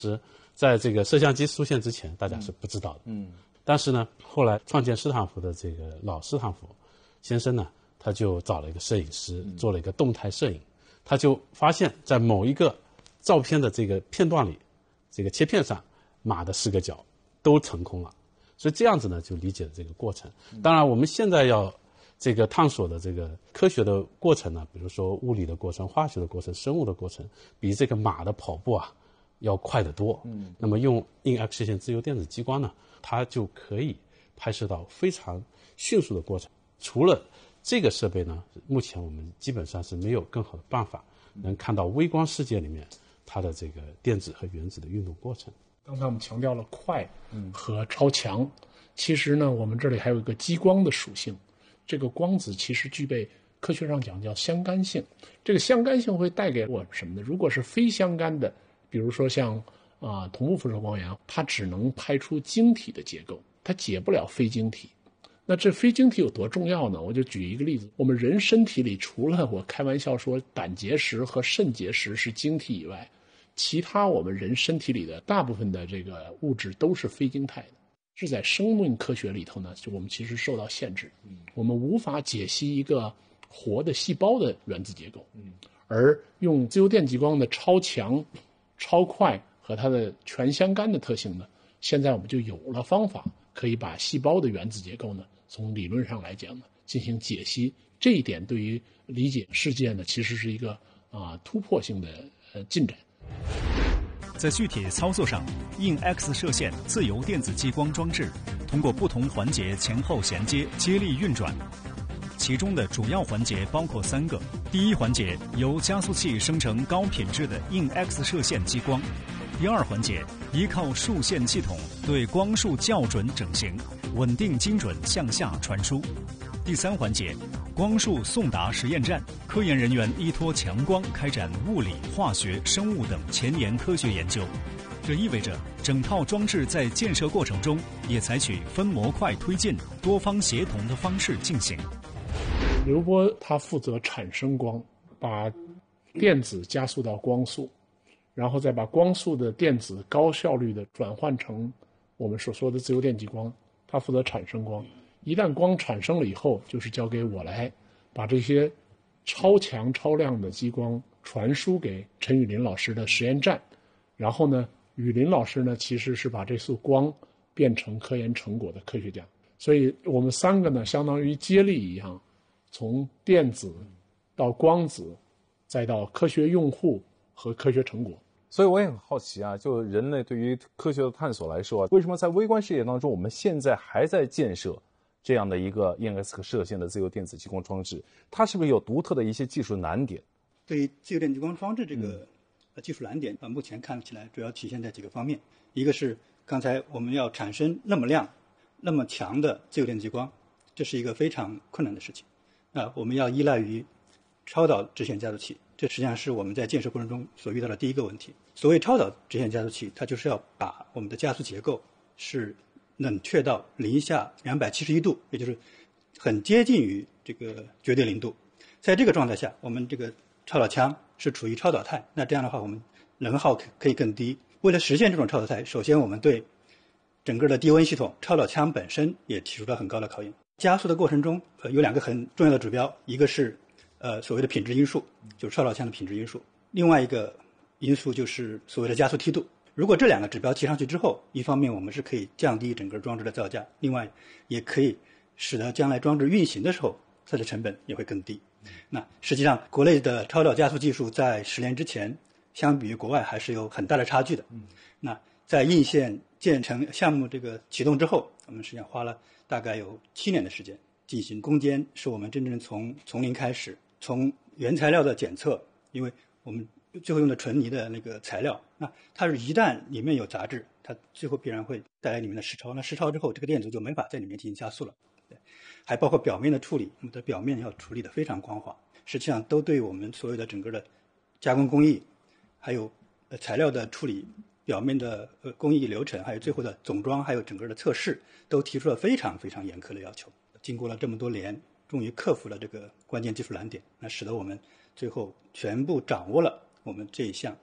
在这个摄像机出现之前，大家是不知道的。但是呢，后来创建斯坦福的这个老斯坦福先生呢，他就找了一个摄影师，做了一个动态摄影，他就发现，在某一个照片的这个片段里，这个切片上，马的4个角都成空了。所以这样子呢，就理解了这个过程。当然，我们现在要这个探索的这个科学的过程呢，比如说物理的过程、化学的过程、生物的过程，比这个马的跑步啊要快得多。那么用硬 X 射线自由电子激光呢，它就可以拍摄到非常迅速的过程。除了这个设备呢，目前我们基本上是没有更好的办法能看到微光世界里面它的这个电子和原子的运动过程。 刚才我们强调了快和超强，其实呢，我们这里还有一个激光的属性。这个光子其实具备科学上讲叫相干性。这个相干性会带给我什么呢？如果是非相干的，比如说像同步辐射光源，它只能拍出晶体的结构，它解不了非晶体。那这非晶体有多重要呢？我就举一个例子，我们人身体里除了我开玩笑说胆结石和肾结石是晶体以外，其他我们人身体里的大部分的这个物质都是非晶态的。是在生命科学里头呢，就我们其实受到限制，我们无法解析一个活的细胞的原子结构，而用自由电极光的超强、超快和它的全相干的特性呢，现在我们就有了方法可以把细胞的原子结构呢，从理论上来讲呢进行解析。这一点对于理解世界呢，其实是一个突破性的进展。 在具体操作上，硬 X 射线自由电子激光装置通过不同环节前后衔接、接力运转。其中的主要环节包括3个。第一环节由加速器生成高品质的硬 X 射线激光。第二环节依靠束线系统对光束校准整形，稳定精准向下传输。第3环节，光束送达实验站，科研人员依托强光开展物理、化学、生物等前沿科学研究。这意味着整套装置在建设过程中也采取分模块推进、多方协同的方式进行。 刘波他负责产生光，把电子加速到光速，然后再把光速的电子高效率的转换成我们所说的自由电极光，他负责产生光。一旦光产生了以后，就是交给我来把这些超强超亮的激光传输给陈雨林老师的实验站，然后呢，雨林老师呢其实是把这束光变成科研成果的科学家。所以我们3个呢相当于接力一样，从电子到光子，再到科学用户和科学成果。 所以我也很好奇啊，就人类对于科学的探索来说，为什么在微观世界当中，我们现在还在建设这样的一个硬 X 射线的自由电子激光装置？它是不是有独特的一些技术难点？ 对于自由电子激光装置这个技术难点，目前看起来主要体现在几个方面。一个是刚才我们要产生那么亮、那么强的自由电子激光，这是一个非常困难的事情。我们要依赖于超导直线加速器，这实际上是我们在建设过程中所遇到的第一个问题。所谓超导直线加速器，它就是要把我们的加速结构是冷却到零下271度，也就是很接近于这个绝对零度。在这个状态下，我们这个超导腔是处于超导态，那这样的话我们能耗可以更低。为了实现这种超导态，首先我们对整个的低温系统超导腔本身也提出了很高的考验。加速的过程中有2个很重要的指标，一个是所谓的品质因素，就是超导腔的品质因素，另外一个因素就是所谓的加速梯度。如果这2个指标提上去之后，一方面我们是可以降低整个装置的造价，另外也可以使得将来装置运行的时候它的成本也会更低。那实际上国内的超导加速技术在10年之前相比于国外还是有很大的差距的。那在印线建成项目这个启动之后，我们实际上花了大概有7年的时间进行攻坚，是我们真正从零开始，从原材料的检测，因为我们最后用的纯泥的那个材料，那它是一旦里面有杂质，它最后必然会带来里面的失超，那失超之后这个电阻就没法在里面进行加速了。对，还包括表面的处理，我们的表面要处理得非常光滑，实际上都对我们所有的整个的加工工艺，还有材料的处理，表面的工艺流程，还有最后的总装，还有整个的测试，都提出了非常非常严苛的要求。经过了这么多年，终于克服了这个关键技术难点，那使得我们最后全部掌握了我们这一项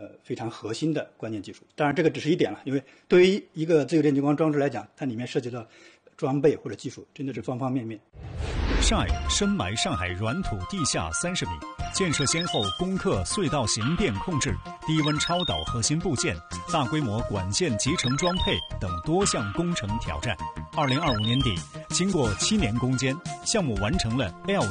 非常核心的关键技术。当然这个只是一点了，因为对于一个自由电激光装置来讲，它里面涉及到装备或者技术真的是方方面面。 SHINE 深埋上海软土地下30米，建设先后攻克隧道形变控制、低温超导核心部件、大规模管线集成装配等多项工程挑战。2025年底，经过7年攻坚，项目完成了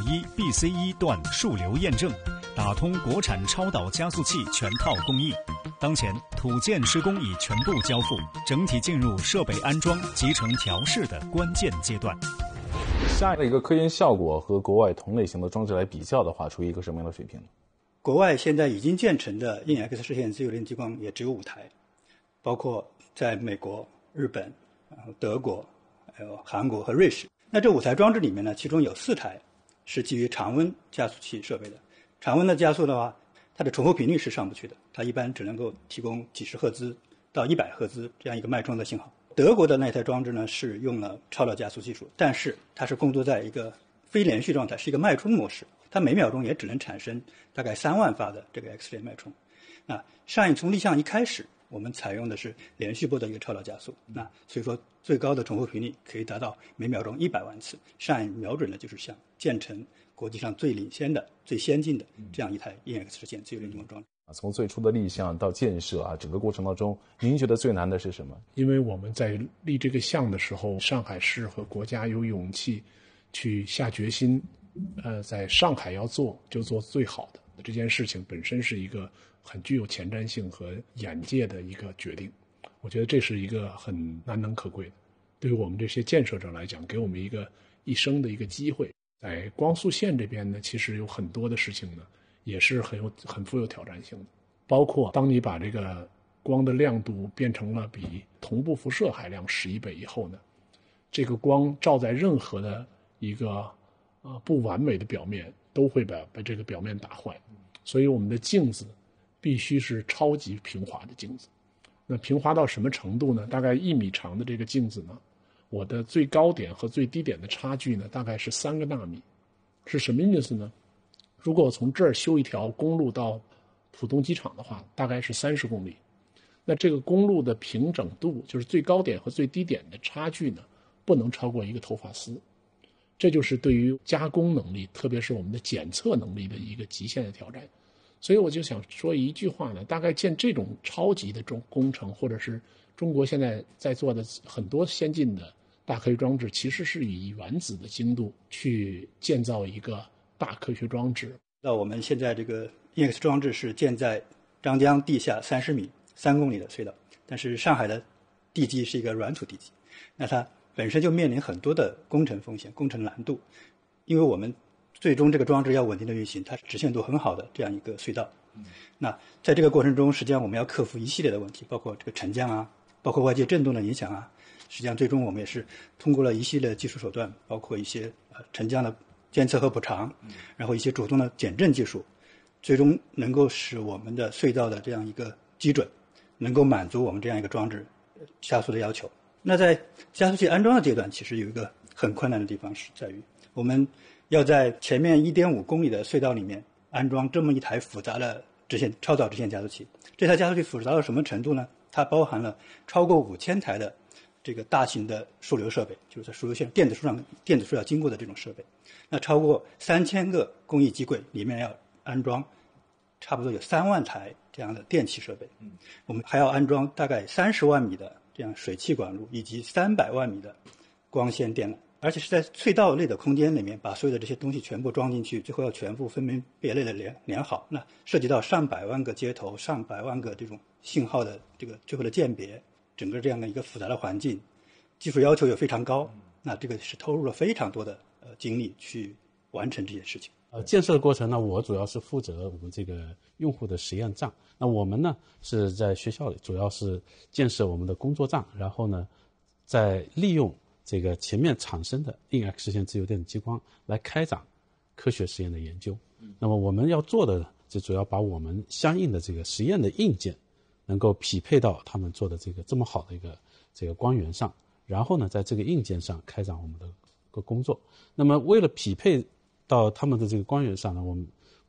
L1、BC1 段数流验证，打通国产超导加速器全套工艺。当前土建施工已全部交付，整体进入设备安装、集成调试的关键阶段。 下一个科研效果和国外同类型的装置来比较的话，处于一个什么样的水平呢？ 国外现在已经建成的硬 X 射线自由电激光也只有5台，包括在美国、日本、德国、还有韩国和瑞士。那这5台装置里面呢，其中有4台是基于常温加速器设备的。常温的加速的话，它的重复频率是上不去的，它一般只能够提供几十赫兹到100赫兹这样一个脉冲的信号。德国的那台装置呢是用了超导加速技术，但是它是工作在一个非连续状态，是一个脉冲模式，它每秒钟也只能产生大概3万发的这个 X 链脉冲。那SHINE从立项一开始，我们采用的是连续波的一个超导加速，那所以说最高的重复频率可以达到每秒钟100万次。SHINE瞄准的就是想建成国际上最领先的、最先进的这样一台硬 X 射线自由电激光装置。 从最初的立项到建设整个过程当中，您觉得最难的是什么？ 因为我们在立这个项的时候，上海市和国家有勇气去下决心，在上海要做就做最好的。这件事情本身是一个很具有前瞻性和眼界的一个决定，我觉得这是一个很难能可贵的。对于我们这些建设者来讲，给我们一个一生的一个机会。在光速线这边呢，其实有很多的事情呢，也是很富有挑战性的，包括当你把这个光的亮度变成了比同步辐射还亮11倍以后呢，这个光照在任何的一个不完美的表面，都会把这个表面打坏。所以我们的镜子必须是超级平滑的镜子。那平滑到什么程度呢？大概1米长的这个镜子呢，我的最高点和最低点的差距呢，大概是3个纳米。是什么意思呢？如果我从这儿修一条公路到浦东机场的话，大概是30公里。那这个公路的平整度，就是最高点和最低点的差距呢，不能超过1个头发丝。这就是对于加工能力，特别是我们的检测能力的一个极限的挑战。所以我就想说一句话呢，大概建这种超级的工程，或者是中国现在在做的很多先进的大科学装置，其实是以原子的精度去建造一个大科学装置。 那我们现在这个 EX 装置是建在张江地下30米3公里的隧道，但是上海的地基是一个软土地基，那它本身就面临很多的工程风险、工程难度，因为我们最终这个装置要稳定的运行，它是直线度很好的这样一个隧道。那在这个过程中，实际上我们要克服一系列的问题，包括这个沉降啊，包括外界振动的影响啊。实际上最终我们也是通过了一系列技术手段，包括一些沉降的监测和补偿，然后一些主动的减震技术，最终能够使我们的隧道的这样一个基准能够满足我们这样一个装置加速的要求。那在加速器安装的阶段，其实有一个很困难的地方是在于，我们要在前面1.5公里的隧道里面安装这么一台复杂的超导直线加速器。这台加速器复杂到什么程度呢？它包含了超过5000台的这个大型的数流设备，就是在数流线电子数要经过的这种设备。那超过3000个工艺机柜里面要安装差不多有3万台这样的电气设备。我们还要安装大概30万米的这样水气管路，以及300万米的光纤电缆，而且是在隧道内的空间里面把所有的这些东西全部装进去，最后要全部分门别类的连好。那涉及到上百万个接头、上百万个这种信号的这个最后的鉴别，整个这样的一个复杂的环境，技术要求也非常高。那这个是投入了非常多的精力去完成这些事情。 建设的过程呢，我主要是负责我们这个用户的实验帐。那我们呢是在学校里主要是建设我们的工作帐，然后呢再利用这个前面产生的硬 X 射线自由电子激光来开展科学实验的研究。那么我们要做的就主要把我们相应的这个实验的硬件能够匹配到他们做的这么好的一个这个光源上，然后呢在这个硬件上开展我们的工作。那么为了匹配到他们的这个光源上呢，我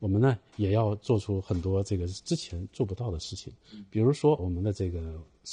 我们呢也要做出很多这个之前做不到的事情，比如说我们的这个